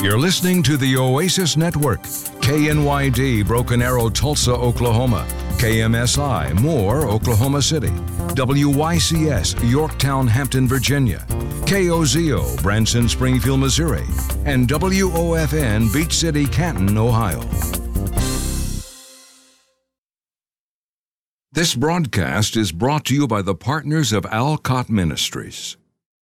You're listening to the Oasis Network, KNYD Broken Arrow, Tulsa, Oklahoma, KMSI Moore, Oklahoma City, WYCS Yorktown, Hampton, Virginia, KOZO Branson, Springfield, Missouri, and WOFN Beach City, Canton, Ohio. This broadcast is brought to you by the partners of Alcott Ministries.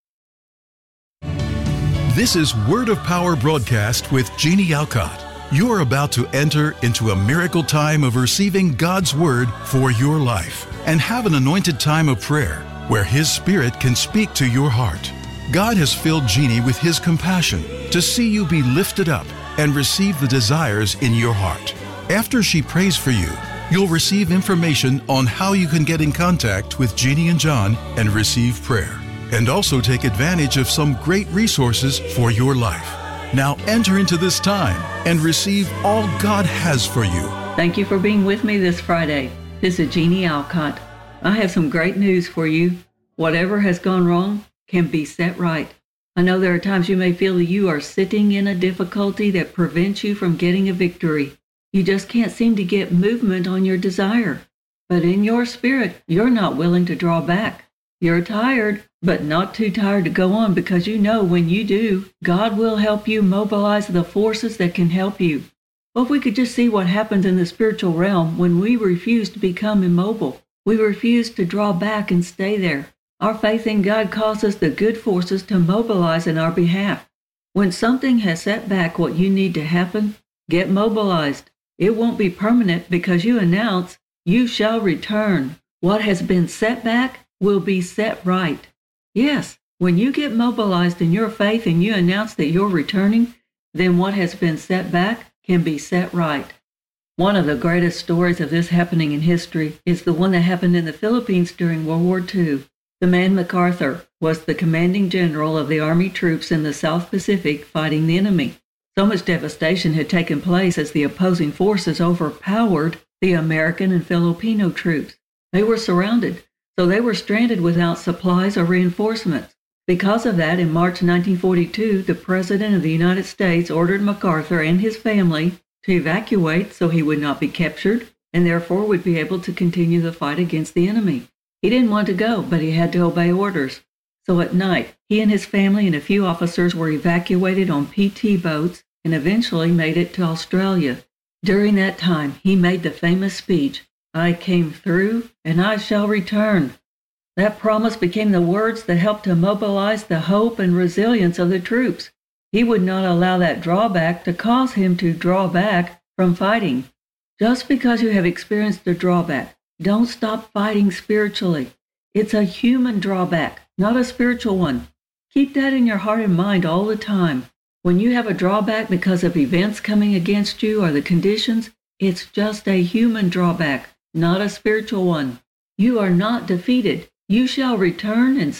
This is Word of Power broadcast with Jeannie Alcott. You're about to enter into a miracle time of receiving God's Word for your life and have an anointed time of prayer where His Spirit can speak to your heart. God has filled Jeannie with His compassion to see you be lifted up and receive the desires in your heart. After she prays for you, you'll receive information on how you can get in contact with Jeannie and John and receive prayer, and also take advantage of some great resources for your life. Now enter into this time and receive all God has for you. Thank you for being with me this Friday. This is Jeannie Alcott. I have some great news for you. Whatever has gone wrong can be set right. I know there are times you may feel that you are sitting in a difficulty that prevents you from getting a victory. You just can't seem to get movement on your desire. But in your spirit, you're not willing to draw back. You're tired, but not too tired to go on, because you know when you do, God will help you mobilize the forces that can help you. Well, if we could just see what happens in the spiritual realm when we refuse to become immobile. We refuse to draw back and stay there. Our faith in God causes the good forces to mobilize in our behalf. When something has set back what you need to happen, get mobilized. It won't be permanent because you announce, "You shall return." What has been set back will be set right. Yes, when you get mobilized in your faith and you announce that you're returning, then what has been set back can be set right. One of the greatest stories of this happening in history is the one that happened in the Philippines during World War II. The man MacArthur was the commanding general of the Army troops in the South Pacific fighting the enemy. So much devastation had taken place as the opposing forces overpowered the American and Filipino troops. They were surrounded, so they were stranded without supplies or reinforcements. Because of that, in March 1942, the President of the United States ordered MacArthur and his family to evacuate so he would not be captured and therefore would be able to continue the fight against the enemy. He didn't want to go, but he had to obey orders. So at night, he and his family and a few officers were evacuated on PT boats and eventually made it to Australia. During that time, he made the famous speech, "I came through and I shall return." That promise became the words that helped to mobilize the hope and resilience of the troops. He would not allow that drawback to cause him to draw back from fighting. Just because you have experienced a drawback, don't stop fighting spiritually. It's a human drawback, not a spiritual one. Keep that in your heart and mind all the time. When you have a drawback because of events coming against you or the conditions, it's just a human drawback, not a spiritual one. You are not defeated. You shall return and